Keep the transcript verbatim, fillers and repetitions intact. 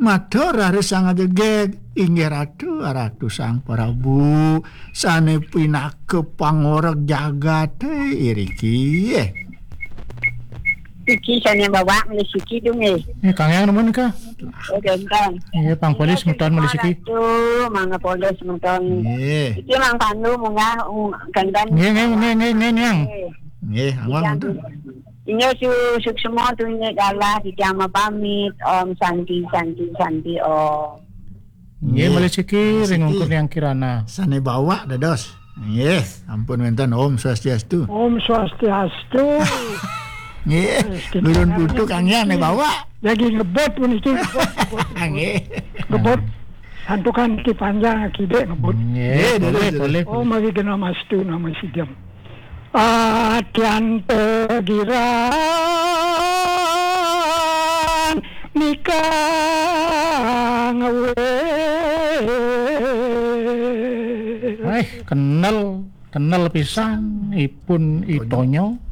Matur raris sang gegeg inggih ratu ratu sang Prabu sane pinake pangorek jagat iriki eh. Iki sane bawa meli siki dong eh. Eh Kang Yang nemen ka? Oh genteng. Iya Pang Polis muton meli siki. Tuh mangga polis muton. Nggih. Iki mang pandu munggah genteng. Nggih nggih nggih nggih nggih Yang. Nggih, awang tuh. Ini su sukses tuh ini galah di jama pamit Om Santi Santi Santi Om. Nggih meli siki ring ungkur yang kirana. Sane bawa dados. Nggih, ampun wonten Om Swastiastu. Om Swastiastu. Nggih, nurun putu Kang Yang ne bawa. Lagi ngebot pun itu. Nggih. Ngebot. Hantukan ki panjang kide ngebot. Nggih, boleh boleh. Oh mari kena mastu nama si jam. Atian pegiran nikah ngawe. Hai, kenal kenal pisan ipun itonyo.